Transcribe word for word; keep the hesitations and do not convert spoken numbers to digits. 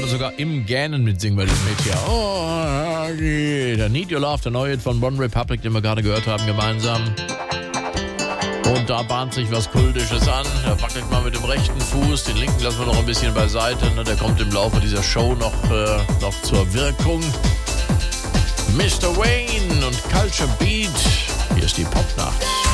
sogar im Gähnen mitsingen bei diesem Hit hier. Oh, der Need Your Love, der neue Hit von One Republic, den wir gerade gehört haben gemeinsam. Und da bahnt sich was Kultisches an. Er wackelt mal mit dem rechten Fuß, den linken lassen wir noch ein bisschen beiseite. Der kommt im Laufe dieser Show noch, äh, noch zur Wirkung. Mister Wayne und Culture Beat. Hier ist die Popnacht.